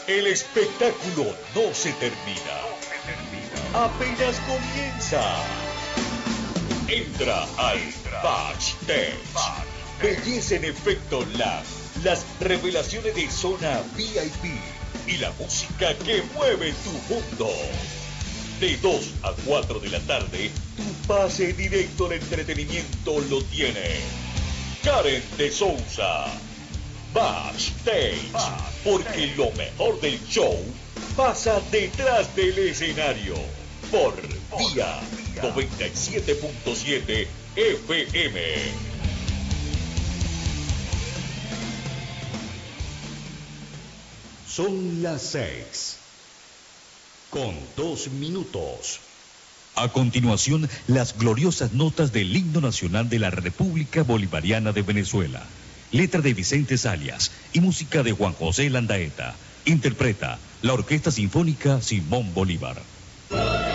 El espectáculo no se termina. Apenas comienza. Entra al Backstage. Belleza en efecto Lab. Las revelaciones de zona VIP y la música que mueve tu mundo. De 2 a 4 de la tarde, tu pase directo al entretenimiento lo tiene Karen de Souza. Backstage, porque lo mejor del show pasa detrás del escenario. Por Vía 97.7 FM. Son las 6 con 2 minutos. A continuación, las gloriosas notas del himno nacional de la República Bolivariana de Venezuela. Letra de Vicente Salias y música de Juan José Landaeta. Interpreta la Orquesta Sinfónica Simón Bolívar.